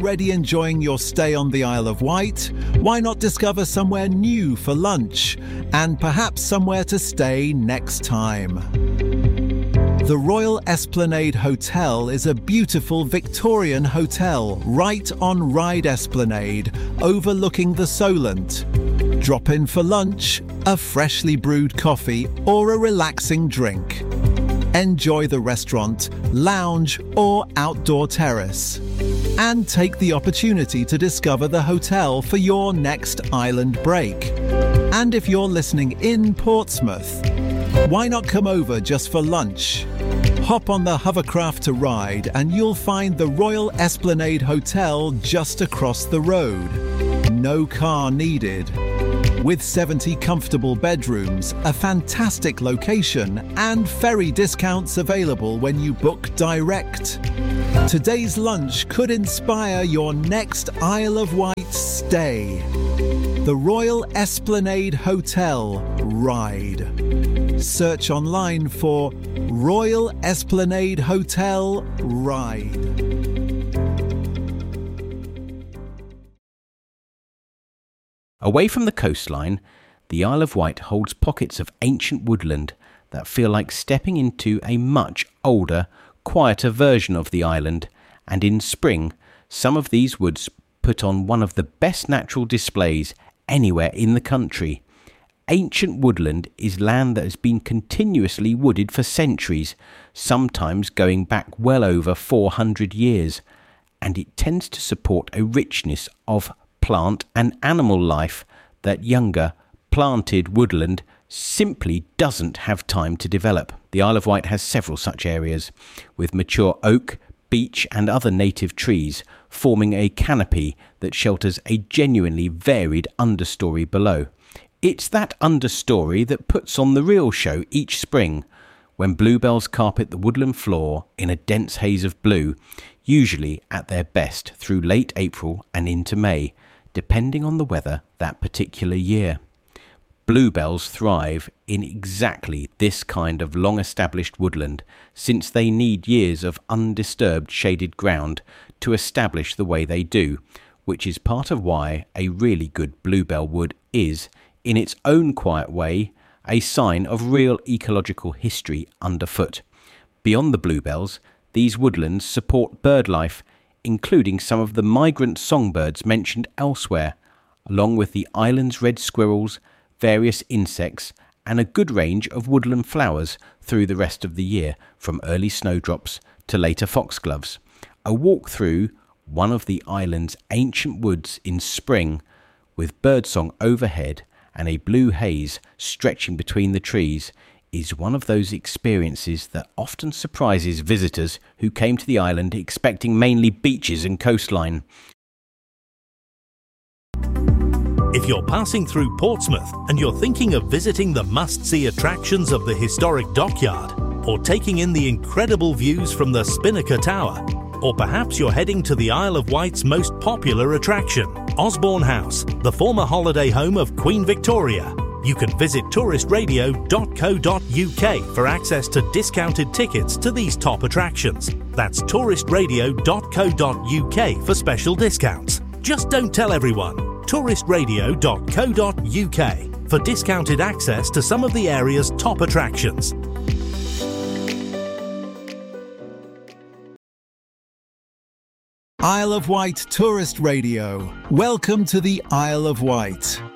already enjoying your stay on the Isle of Wight? Why not discover somewhere new for lunch and perhaps somewhere to stay next time? The Royal Esplanade Hotel is a beautiful Victorian hotel right on Ryde Esplanade, overlooking the Solent. Drop in for lunch, a freshly brewed coffee or a relaxing drink. Enjoy the restaurant, lounge or outdoor terrace. And take the opportunity to discover the hotel for your next island break. And if you're listening in Portsmouth, why not come over just for lunch? Hop on the hovercraft to Ryde and you'll find the Royal Esplanade Hotel just across the road. No car needed. With 70 comfortable bedrooms, a fantastic location, and ferry discounts available when you book direct. Today's lunch could inspire your next Isle of Wight stay. The Royal Esplanade Hotel, Ryde. Search online for Royal Esplanade Hotel, Ryde. Away from the coastline, the Isle of Wight holds pockets of ancient woodland that feel like stepping into a much older, quieter version of the island, and in spring, some of these woods put on one of the best natural displays anywhere in the country. Ancient woodland is land that has been continuously wooded for centuries, sometimes going back well over 400 years, and it tends to support a richness of plant and animal life that younger, planted woodland simply doesn't have time to develop. The Isle of Wight has several such areas, with mature oak, beech and other native trees forming a canopy that shelters a genuinely varied understory below. It's that understory that puts on the real show each spring, when bluebells carpet the woodland floor in a dense haze of blue, usually at their best through late April and into May, depending on the weather that particular year. Bluebells thrive in exactly this kind of long-established woodland, since they need years of undisturbed shaded ground to establish the way they do, which is part of why a really good bluebell wood is, in its own quiet way, a sign of real ecological history underfoot. Beyond the bluebells, these woodlands support bird life, including some of the migrant songbirds mentioned elsewhere, along with the island's red squirrels, various insects, and a good range of woodland flowers through the rest of the year, from early snowdrops to later foxgloves. A walk through one of the island's ancient woods in spring, with birdsong overhead and a blue haze stretching between the trees, is one of those experiences that often surprises visitors who came to the island expecting mainly beaches and coastline. If you're passing through Portsmouth and you're thinking of visiting the must-see attractions of the historic dockyard, or taking in the incredible views from the Spinnaker Tower, or perhaps you're heading to the Isle of Wight's most popular attraction, Osborne House, the former holiday home of Queen Victoria, you can visit touristradio.co.uk for access to discounted tickets to these top attractions. That's touristradio.co.uk for special discounts. Just don't tell everyone. touristradio.co.uk for discounted access to some of the area's top attractions. Isle of Wight Tourist Radio. Welcome to the Isle of Wight.